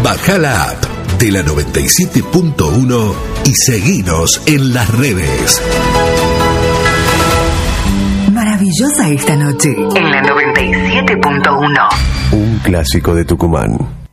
Bajá la app de la 97.1 y seguinos en las redes. Maravillosa esta noche en la 97.1. Un clásico de Tucumán.